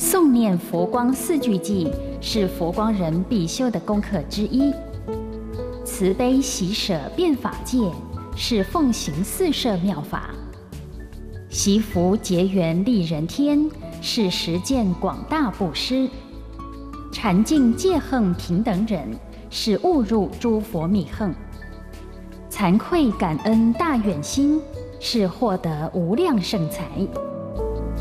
诵念佛光四句偈是佛光人必修的功课之一。慈悲喜舍遍法界是奉行四摄妙法。惜福结缘利人天是实践广大布施。禅净戒横平等忍是悟入诸佛密横。惭愧感恩大愿心是获得无量圣财。